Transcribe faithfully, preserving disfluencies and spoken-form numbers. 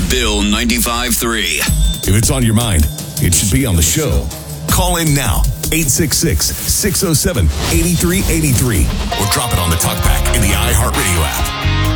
Bill ninety-five three. If it's on your mind, it should be on the show. Call in now, eight six six, six oh seven, eight three eight three. Or drop it on the TalkBack in the iHeartRadio app.